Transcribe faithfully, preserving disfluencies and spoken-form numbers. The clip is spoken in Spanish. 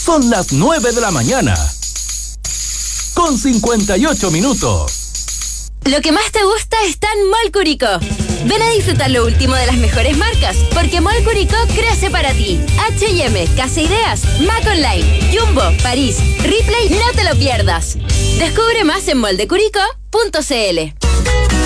Son las nueve de la mañana. Con cincuenta y ocho minutos. Lo que más te gusta está en Mall Curicó. Ven a disfrutar lo último de las mejores marcas, porque Mall Curicó crece para ti. H y M, Casa Ideas, Mac Online, Jumbo, París, Ripley, no te lo pierdas. Descubre más en moldecuricó punto c l.